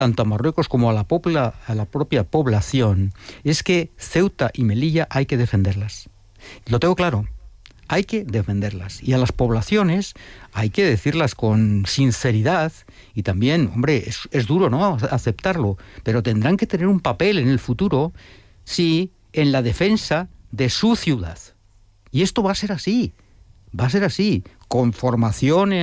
tanto a Marruecos como a la propia población, es que Ceuta y Melilla hay que defenderlas. Lo tengo claro, hay que defenderlas. Y a las poblaciones hay que decirlas con sinceridad y también, hombre, es duro, ¿no?, aceptarlo, pero tendrán que tener un papel en el futuro, sí, en la defensa de su ciudad. Y esto va a ser así. Va a ser así, con formación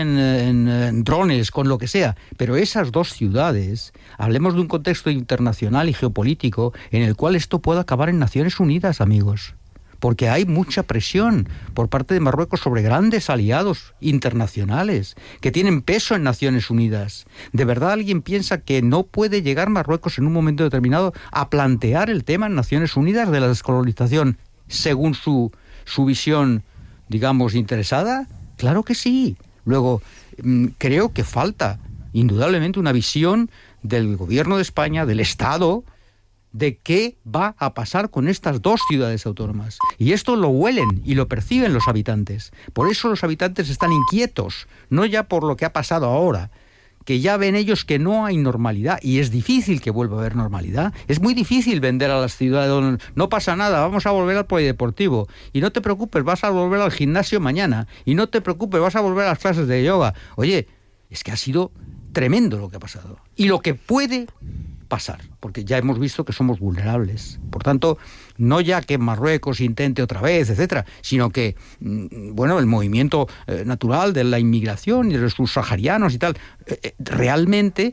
en drones, con lo que sea. Pero esas dos ciudades, hablemos de un contexto internacional y geopolítico en el cual esto pueda acabar en Naciones Unidas, amigos. Porque hay mucha presión por parte de Marruecos sobre grandes aliados internacionales que tienen peso en Naciones Unidas. ¿De verdad alguien piensa que no puede llegar Marruecos en un momento determinado a plantear el tema en Naciones Unidas de la descolonización según su visión, digamos, interesada? Claro que sí. Luego, creo que falta indudablemente una visión del gobierno de España, del Estado, de qué va a pasar con estas dos ciudades autónomas. Y esto lo huelen y lo perciben los habitantes. Por eso los habitantes están inquietos, no ya por lo que ha pasado ahora, que ya ven ellos que no hay normalidad, y es difícil que vuelva a haber normalidad. Es muy difícil vender a las ciudades donde no pasa nada, vamos a volver al polideportivo, y no te preocupes, vas a volver al gimnasio mañana, y no te preocupes, vas a volver a las clases de yoga. Oye, es que ha sido tremendo lo que ha pasado, y lo que puede pasar, porque ya hemos visto que somos vulnerables. Por tanto, no ya que Marruecos intente otra vez, etcétera, sino que, bueno, el movimiento natural de la inmigración y de los subsaharianos y tal, realmente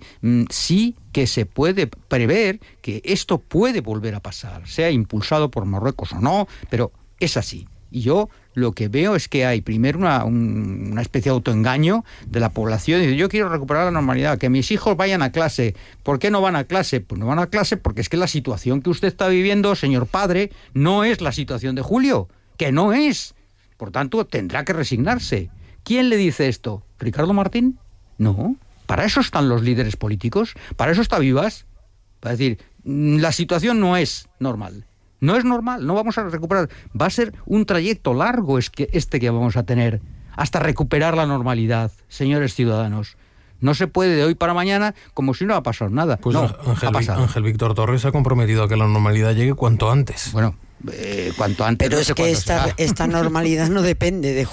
sí que se puede prever que esto puede volver a pasar, sea impulsado por Marruecos o no, pero es así. Y yo lo que veo es que hay primero una especie de autoengaño de la población. Dice, yo quiero recuperar la normalidad, que mis hijos vayan a clase. ¿Por qué no van a clase? Pues no van a clase porque es que la situación que usted está viviendo, señor padre, no es la situación de Julio, que no es. Por tanto, tendrá que resignarse. ¿Quién le dice esto? ¿Ricardo Martín? No. Para eso están los líderes políticos, para eso está Vivas. Para decir, la situación no es normal. No es normal, no vamos a recuperar. Va a ser un trayecto largo que vamos a tener hasta recuperar la normalidad, señores ciudadanos. No se puede de hoy para mañana como si no ha pasado nada. Pues no, Ángel Víctor Torres se ha comprometido a que la normalidad llegue cuanto antes. Bueno, cuanto antes. Pero no es que esta normalidad no depende de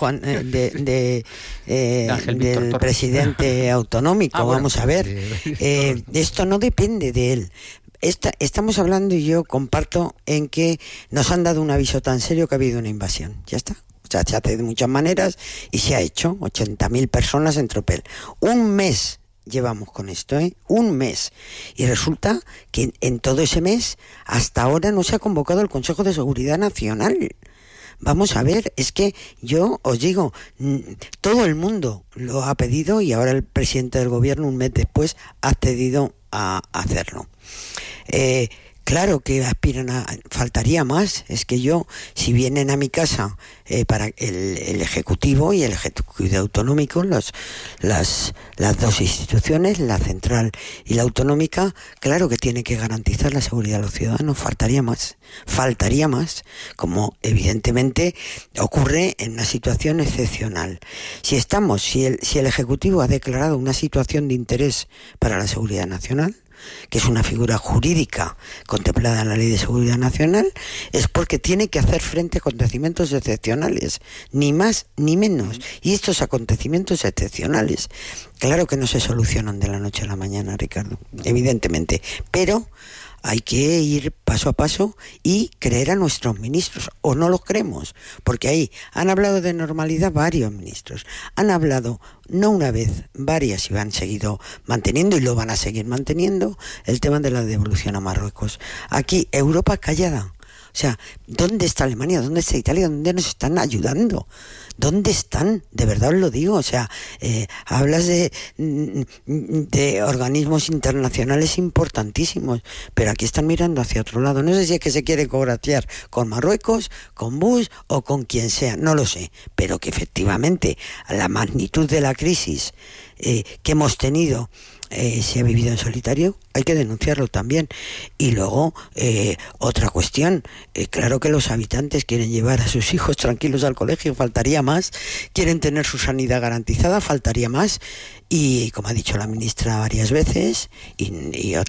del presidente autonómico. Bueno, vamos a ver. Esto no depende de él. Estamos hablando, y yo comparto, en que nos han dado un aviso tan serio que ha habido una invasión. Ya está. O sea, se hace de muchas maneras y se ha hecho. 80.000 personas en tropel. Un mes llevamos con esto, un mes. Y resulta que en todo ese mes, hasta ahora no se ha convocado el Consejo de Seguridad Nacional. Vamos a ver, es que yo os digo, todo el mundo lo ha pedido y ahora el presidente del gobierno, un mes después, ha accedido a hacerlo. Claro que aspiran faltaría más. Es que yo, si vienen a mi casa para el Ejecutivo y el Ejecutivo Autonómico, las dos instituciones, la central y la autonómica, claro que tiene que garantizar la seguridad de los ciudadanos. Faltaría más, como evidentemente ocurre en una situación excepcional. Si el Ejecutivo ha declarado una situación de interés para la seguridad nacional, que es una figura jurídica contemplada en la Ley de Seguridad Nacional, es porque tiene que hacer frente a acontecimientos excepcionales, ni más ni menos. Y estos acontecimientos excepcionales, claro que no se solucionan de la noche a la mañana, Ricardo, evidentemente, pero hay que ir paso a paso y creer a nuestros ministros, o no los creemos, porque ahí han hablado de normalidad varios ministros, han hablado no una vez, varias, y han seguido manteniendo y lo van a seguir manteniendo el tema de la devolución a Marruecos. Aquí Europa callada. O sea, ¿dónde está Alemania? ¿Dónde está Italia? ¿Dónde nos están ayudando? ¿Dónde están? De verdad os lo digo. O sea, hablas de organismos internacionales importantísimos, pero aquí están mirando hacia otro lado. No sé si es que se quiere congraciar con Marruecos, con Bush o con quien sea, no lo sé, pero que efectivamente a la magnitud de la crisis que hemos tenido se ha vivido en solitario, hay que denunciarlo también. Y luego, otra cuestión, claro que los habitantes quieren llevar a sus hijos tranquilos al colegio, faltaría más, quieren tener su sanidad garantizada, faltaría más, y como ha dicho la ministra varias veces, y